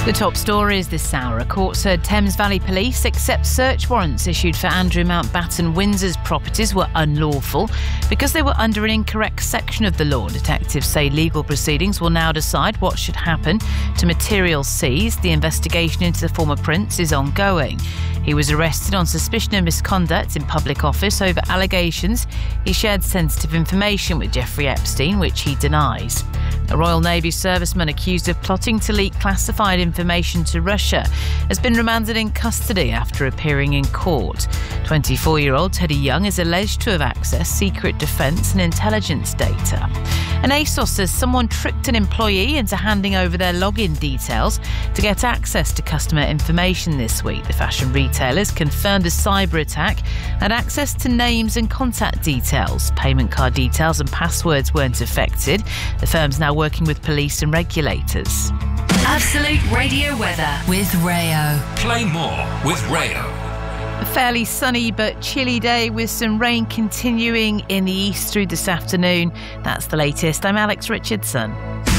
The top stories this hour. A court's heard Thames Valley Police accept search warrants issued for Andrew Mountbatten Windsor's properties were unlawful because they were under an incorrect section of the law. Detectives say legal proceedings will now decide what should happen to materials seized. The investigation into the former prince is ongoing. He was arrested on suspicion of misconduct in public office over allegations he shared sensitive information with Jeffrey Epstein, which he denies. A Royal Navy serviceman accused of plotting to leak classified information to Russia has been remanded in custody after appearing in court. 24-year-old Teddy Young is alleged to have accessed secret defence and intelligence data. And ASOS says someone tricked an employee into handing over their login details to get access to customer information this week. The fashion retailers confirmed a cyber attack had access to names and contact details. Payment card details and passwords weren't affected. The firm's now working with police and regulators. Absolute Radio weather with Rayo. Play more with Rayo. A fairly sunny but chilly day with some rain continuing in the east through this afternoon. That's the latest. I'm Alex Richardson.